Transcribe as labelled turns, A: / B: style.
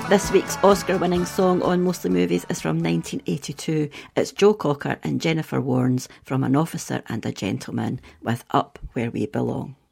A: This week's Oscar-winning song on Mostly Movies is from 1982. It's Joe Cocker and Jennifer Warnes from An Officer and a Gentleman with Up Where We Belong.